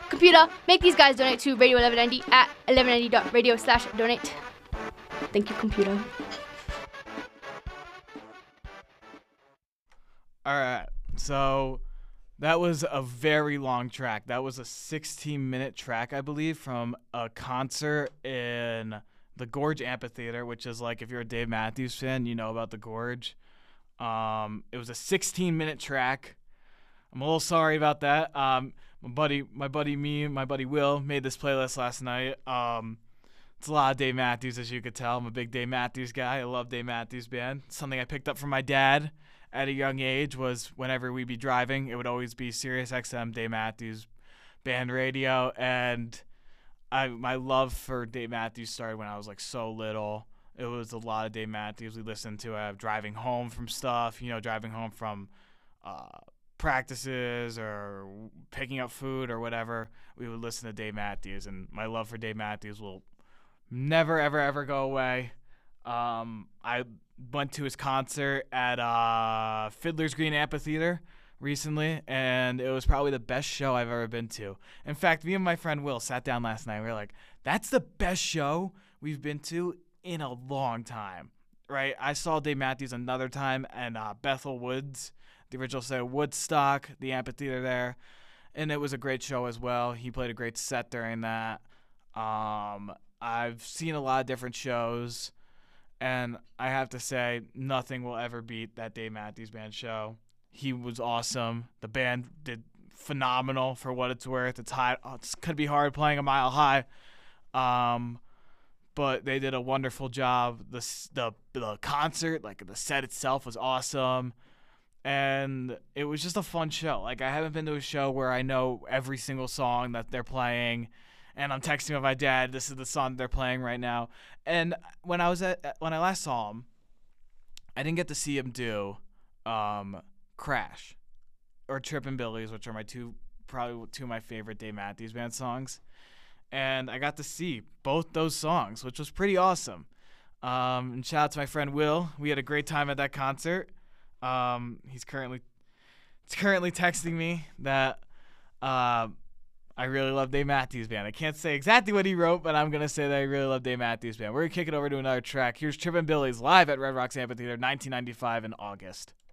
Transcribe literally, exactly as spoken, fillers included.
Computer, make these guys donate to Radio eleven ninety at eleven ninety dot radio slash donate. Thank you, computer. All right, so that was a very long track. That was a sixteen-minute track, I believe, from a concert in the Gorge Amphitheater, which is like, if you're a Dave Matthews fan, you know about the Gorge. Um, it was a sixteen-minute track. I'm a little sorry about that. Um, my buddy, my buddy, me, and my buddy Will made this playlist last night. Um, it's a lot of Dave Matthews, as you could tell. I'm a big Dave Matthews guy. I love Dave Matthews Band. Something I picked up from my dad at a young age was whenever we'd be driving, it would always be Sirius X M Dave Matthews Band radio. And I, my love for Dave Matthews started when I was like so little. It was a lot of Dave Matthews we listened to uh, driving home from stuff, you know, driving home from uh, practices or picking up food or whatever. We would listen to Dave Matthews, and my love for Dave Matthews will never, ever, ever go away. Um, I went to his concert at uh, Fiddler's Green Amphitheater recently, and it was probably the best show I've ever been to. In fact, me and my friend Will sat down last night. We were like, that's the best show we've been to in a long time, right? I saw Dave Matthews another time in uh, Bethel Woods, the original set of Woodstock, the amphitheater there, and it was a great show as well. He played a great set during that. Um, I've seen a lot of different shows, and I have to say, nothing will ever beat that Dave Matthews Band show. He was awesome. The band did phenomenal for what it's worth. It's high. Oh, it's gonna be hard playing a mile high, um, but they did a wonderful job. The the the concert, like the set itself, was awesome, and it was just a fun show. Like, I haven't been to a show where I know every single song that they're playing, and I'm texting with my dad, this is the song they're playing right now. And when I was at when I last saw him, I didn't get to see him do um, Crash or Trippin' Billies, which are my two probably two of my favorite Dave Matthews Band songs. And I got to see both those songs, which was pretty awesome. Um, and shout out to my friend Will. We had a great time at that concert. Um, he's currently he's currently texting me that uh, I really love Dave Matthews Band. I can't say exactly what he wrote, but I'm going to say that I really love Dave Matthews Band. We're going to kick it over to another track. Here's Trippin' Billies live at Red Rocks Amphitheater, nineteen ninety-five in August.